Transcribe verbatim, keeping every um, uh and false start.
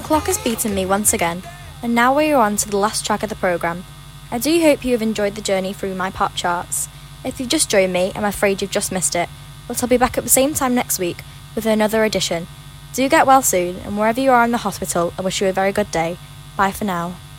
clock has beaten me once again, and now we are on to the last track of the programme. I do hope you have enjoyed the journey through my pop charts. If you've just joined me, I'm afraid you've just missed it, but I'll be back at the same time next week with another edition. Do get well soon, and wherever you are in the hospital, I wish you a very good day. Bye for now.